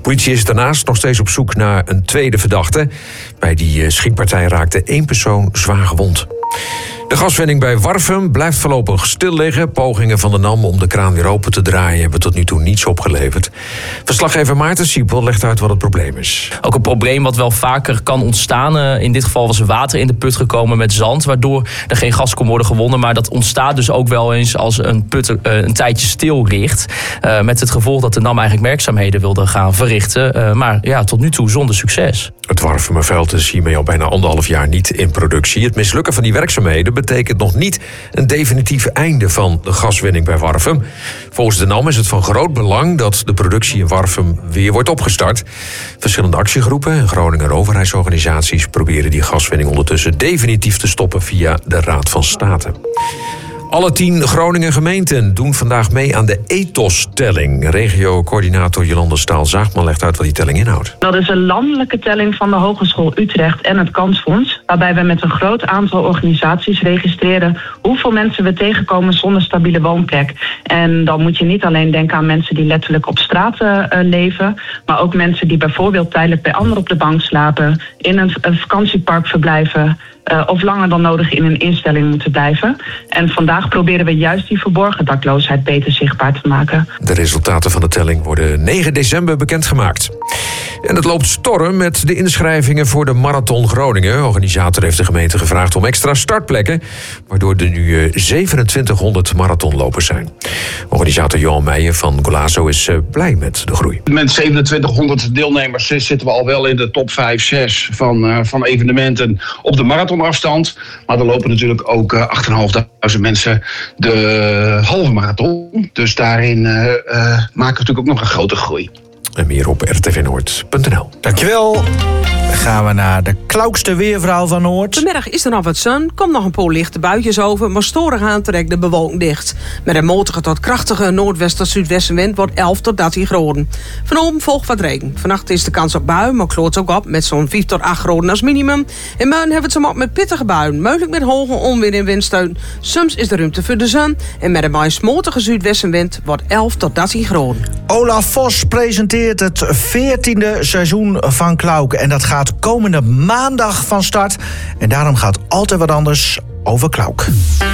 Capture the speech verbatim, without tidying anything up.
Politie is daarnaast nog steeds op zoek naar een tweede verdachte. Bij die schietpartij raakte één persoon zwaar gewond. De gaswinning bij Warffum blijft voorlopig stil liggen. Pogingen van de NAM om de kraan weer open te draaien hebben tot nu toe niets opgeleverd. Verslaggever Maarten Siepel legt uit wat het probleem is. Ook een probleem wat wel vaker kan ontstaan. In dit geval was er water in de put gekomen met zand, waardoor er geen gas kon worden gewonnen. Maar dat ontstaat dus ook wel eens als een put een tijdje stil ligt. Uh, met het gevolg dat de NAM eigenlijk werkzaamheden wilde gaan verrichten. Uh, maar ja, tot nu toe zonder succes. Het Warffumerveld is hiermee al bijna anderhalf jaar niet in productie. Het mislukken van die werkzaamheden betekent nog niet een definitief einde van de gaswinning bij Warffum. Volgens de NAM is het van groot belang dat de productie in Warffum weer wordt opgestart. Verschillende actiegroepen en Groninger overheidsorganisaties proberen die gaswinning ondertussen definitief te stoppen via de Raad van State. Alle tien Groninger gemeenten doen vandaag mee aan de ethos-telling. Regio-coördinator Jolande Staal-Zaagman legt uit wat die telling inhoudt. Dat is een landelijke telling van de Hogeschool Utrecht en het Kansfonds, waarbij we met een groot aantal organisaties registreren hoeveel mensen we tegenkomen zonder stabiele woonplek. En dan moet je niet alleen denken aan mensen die letterlijk op straat uh, leven, maar ook mensen die bijvoorbeeld tijdelijk bij anderen op de bank slapen, in een, een vakantiepark verblijven, Uh, of langer dan nodig in een instelling moeten blijven. En vandaag proberen we juist die verborgen dakloosheid beter zichtbaar te maken. De resultaten van de telling worden negen december bekendgemaakt. En het loopt storm met de inschrijvingen voor de Marathon Groningen. De organisator heeft de gemeente gevraagd om extra startplekken, waardoor er nu zevenentwintighonderd marathonlopers zijn. Organisator Johan Meijer van Golazo is blij met de groei. Met zevenentwintighonderd deelnemers zitten we al wel in de top vijf, zes van, uh, van evenementen op de marathonafstand. Maar er lopen natuurlijk ook uh, acht en vijfduizend mensen de halve marathon. Dus daarin uh, uh, maken we natuurlijk ook nog een grote groei. En meer op r t v noord punt n l. Dankjewel. Dan gaan we naar de klaukste weervrouw van Noord. Vanmiddag is er nog wat zon, komt nog een paar lichte buitjes over, maar storig aantrekt de bewolking dicht. Met een matige tot krachtige noordwest- tot zuidwestenwind wordt elf tot dertien graden. Vanavond volgt wat regen. Vannacht is de kans op buien, maar kloort ook op met zo'n vijf tot acht graden als minimum. In Muiden hebben we het zo op met pittige buien, mogelijk met hoge onweer en windsteun. Soms is er ruimte voor de zon en met een meest matige zuidwestenwind wordt elf tot dertien graden. Olaf Vos presenteert het veertiende seizoen van Klauk. En dat gaat komende maandag van start. En daarom gaat altijd wat anders over Klauk.